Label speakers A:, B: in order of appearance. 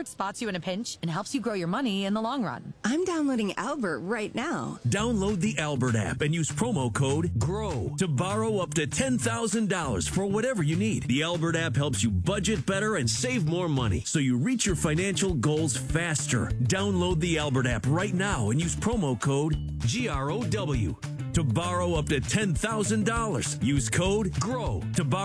A: Albert spots you in a pinch and helps you grow your money in the long run.
B: I'm downloading Albert right now.
C: Download the Albert app and use promo code GROW to borrow up to $10,000 for whatever you need. The Albert app helps you budget better and save more money so you reach your financial goals faster. Download the Albert app right now and use promo code GROW to borrow up to $10,000. Use code GROW to borrow